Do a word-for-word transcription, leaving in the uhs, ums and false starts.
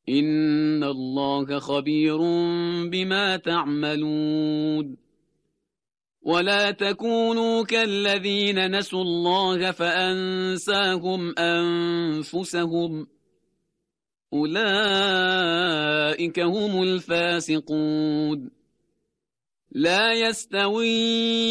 إن الله خبير بما تعملون ولا تكونوا كالذين نسوا الله فأنساهم أنفسهم أولئك هم الفاسقون لا يستوي